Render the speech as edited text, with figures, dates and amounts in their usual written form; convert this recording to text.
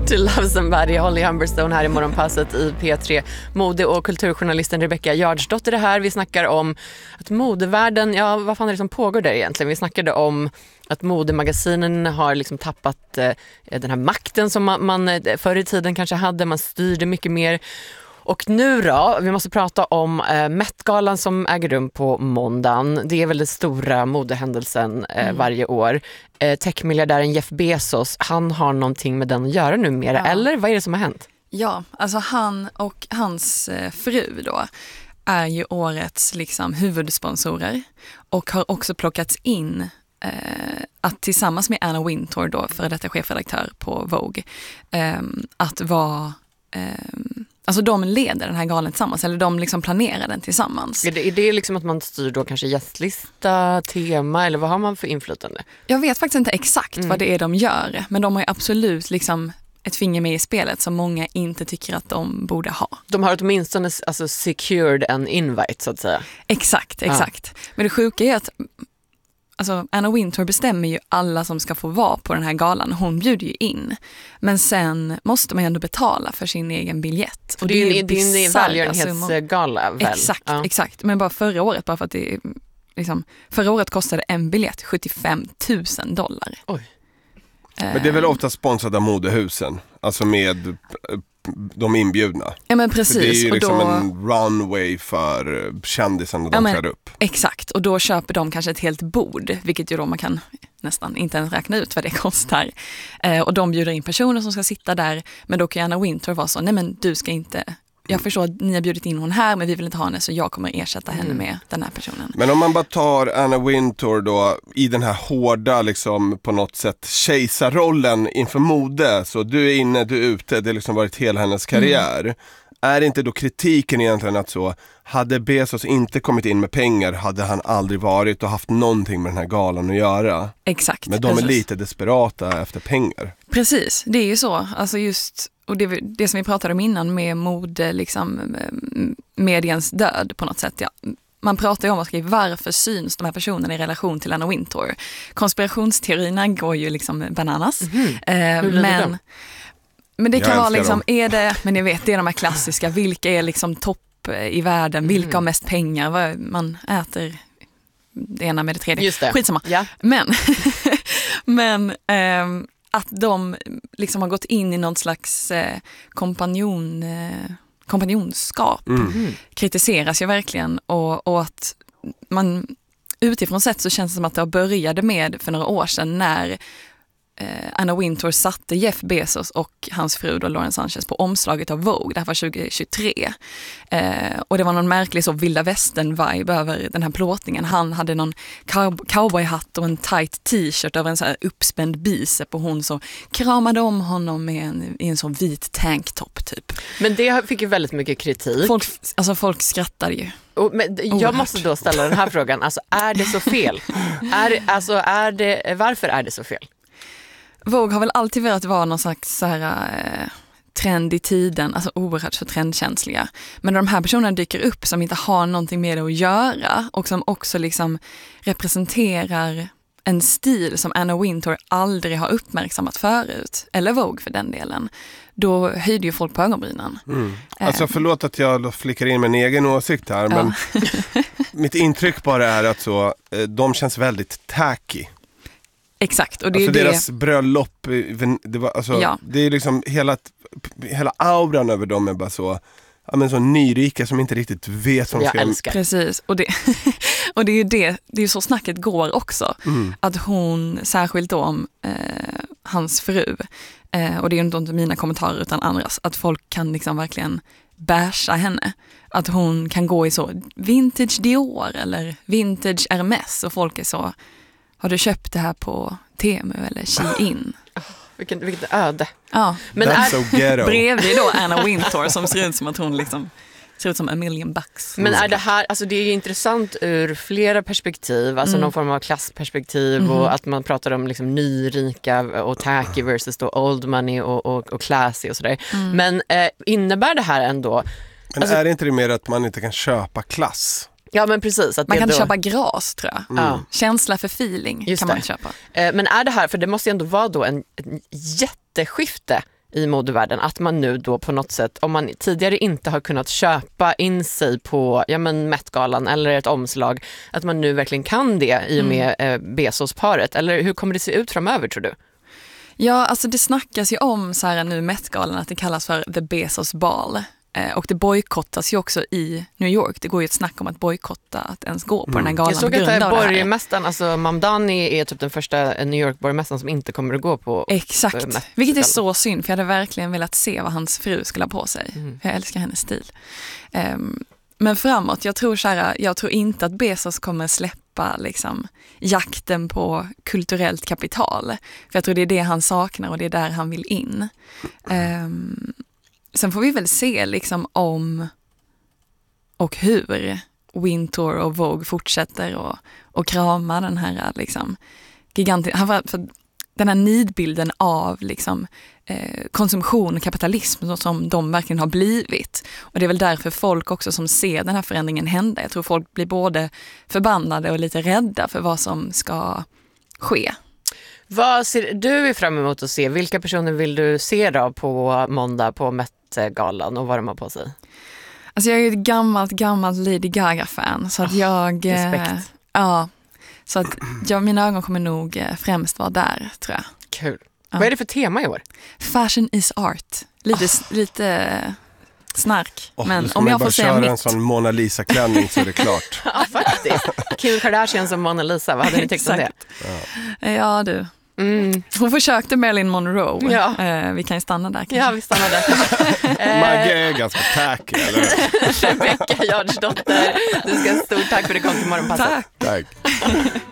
To Love Somebody, Holly Humberstone här i Morgonpasset i P3. Mode- och kulturjournalisten Rebecca Jardsdotter är här. Vi snackar om att modevärlden, ja vad fan är det som pågår där egentligen? Vi snackade om att modemagasinen har liksom tappat den här makten som man förr i tiden kanske hade. Man styrde mycket mer. Och nu då, vi måste prata om Met-galan som äger rum på måndagen. Det är väl den stora modehändelsen varje år. Techmiljardären Jeff Bezos, han har någonting med den att göra numera, eller vad är det som har hänt? Ja, alltså han och hans fru då är ju årets liksom huvudsponsorer och har också plockats in att tillsammans med Anna Wintour då, för detta chefredaktör på Vogue, att vara... Alltså de leder den här galan tillsammans, eller de liksom planerar den tillsammans. Är det liksom att man styr då kanske gästlista, tema, eller vad har man för inflytande? Jag vet faktiskt inte exakt vad det är de gör, men de har ju absolut liksom ett finger med i spelet som många inte tycker att de borde ha. De har åtminstone alltså secured an invite så att säga. Exakt. Men det sjuka är att alltså Anna Wintour bestämmer ju alla som ska få vara på den här galan. Hon bjuder ju in. Men sen måste man ju ändå betala för sin egen biljett. Och det är en välgörenhetsgala väl? Exakt. Men bara förra året, bara för att det liksom, förra året kostade en biljett $75,000. Oj. Men det är väl ofta sponsrade av modehusen, alltså med de inbjudna. Ja men precis. För det är ju liksom en runway för kändisarna de kör upp. Exakt, och då köper de kanske ett helt bord, vilket ju då man kan nästan inte ens räkna ut vad det kostar. Och de bjuder in personer som ska sitta där, men då kan Anna Wintour vara så, nej men du ska inte... Jag förstår att ni har bjudit in hon här, men vi vill inte ha henne, så jag kommer ersätta henne med den här personen. Men om man bara tar Anna Wintour då i den här hårda liksom på något sätt kejsarrollen inför mode, så du är inne, du är ute, det har liksom varit hela hennes karriär. Är inte då kritiken egentligen att så, hade Bezos inte kommit in med pengar hade han aldrig varit och haft någonting med den här galan att göra? Exakt. Men de är lite desperata efter pengar. Precis, det är ju så. Alltså just, och det som vi pratade om innan med mode, liksom mediens död på något sätt, ja. Man pratar ju om varför syns de här personerna i relation till Anna Wintour. Konspirationsteorierna går ju liksom bananas. Men det kan vara liksom, men jag vet, det är de här klassiska, vilka är liksom topp i världen, vilka har mest pengar, man äter det ena med det tredje. Just det. Skitsamma. Ja. Men att de liksom har gått in i någon slags kompanjonskap kritiseras ju verkligen, och att man utifrån sett så känns det som att det började med för några år sedan när Anna Wintour satte Jeff Bezos och hans fru då, Lauren Sanchez, på omslaget av Vogue. Det här var 2023. Och det var någon märklig så vilda västern-vibe över den här plåtningen. Han hade någon cowboyhatt och en tight t-shirt över en så här uppspänd bicep, och hon så kramade om honom i en sån vit tanktop typ. Men det fick ju väldigt mycket kritik. Folk skrattade ju. Men jag måste då ställa den här frågan. Alltså, är det så fel? Varför är det så fel? Vogue har väl alltid velat vara någon slags så här, trend i tiden, alltså oerhört så trendkänsliga. Men när de här personerna dyker upp som inte har någonting med det att göra och som också liksom representerar en stil som Anna Wintour aldrig har uppmärksammat förut, eller Vogue för den delen, då höjde ju folk på ögonbrynen. Alltså förlåt att jag flickar in med en egen åsikt här, men mitt intryck bara är att så, de känns väldigt tacky. Exakt, och det alltså är deras bröllop, det var, alltså, det är liksom hela auran över dem är bara så, ja, men så nyrika som inte riktigt vet vad de ska älskar. Precis, och det är ju så snacket går också. Att hon, särskilt då om hans fru, och det är ju inte mina kommentarer utan andras, att folk kan liksom verkligen basha henne. Att hon kan gå i så vintage Dior eller vintage Hermes, och folk är så, har du köpt det här på Temu eller Shein? Vilket öde. Ja. Men bredvid då Anna Wintour som ser ut som att hon liksom ser ut som $1 million. Men är det här, alltså det är ju intressant ur flera perspektiv, alltså någon form av klassperspektiv och att man pratar om liksom nyrika och tacky versus då old money och classy och sådär. Men innebär det här ändå... Men alltså, är det inte det mer att man inte kan köpa klass? Ja, men precis. Att man kan köpa gras, tror jag. Ja. Känsla för feeling. Just kan man köpa. Men är det här, för det måste ju ändå vara då ett jätteskifte i modevärlden, att man nu då på något sätt, om man tidigare inte har kunnat köpa in sig på Met-galan eller ett omslag, att man nu verkligen kan det i och med Bezos-paret, eller hur kommer det se ut framöver tror du? Ja, alltså det snackas ju om så här nu Met-galan att det kallas för The Bezos Ball. Och det bojkottas ju också i New York. Det går ju ett snack om att bojkotta att ens gå på den här galan. Jag såg att borgmästaren, alltså Mamdani är typ den första New York-borgmästaren som inte kommer att gå på. Exakt, vilket är så synd för jag hade verkligen velat se vad hans fru skulle ha på sig. Jag älskar hennes stil. Men framåt, jag tror inte att Bezos kommer släppa liksom jakten på kulturellt kapital. För jag tror det är det han saknar och det är där han vill in. Sen får vi väl se liksom om och hur Wintour och Vogue fortsätter och krama den här liksom gigantiska, för den här nidbilden av liksom konsumtion och kapitalism som de verkligen har blivit. Och det är väl därför folk också som ser den här förändringen hända. Jag tror folk blir både förbannade och lite rädda för vad som ska ske. Vad ser du fram emot att se? Vilka personer vill du se då på måndag på Met-galan och vad de har på sig? Alltså jag är ju ett gammalt Lady Gaga-fan så att jag... Respekt. Ja, så att mina ögon kommer nog främst vara där, tror jag. Kul. Ja. Vad är det för tema i år? Fashion is art. Lite snark. Men om jag får säga mitt... en sån Mona Lisa-klänning så är det klart. Ja, faktiskt. Kim Kardashian som Mona Lisa, vad hade ni tyckt om det? Ja, du. Hon försökte Marilyn Monroe. Ja. Vi kan ju stanna där kanske. Ja, vi stannar där. Maggie är ganska tacky, eller? Rebecka Jardsdotter, du ska ha stort tack för att du kom till Morgonpasset. Tack.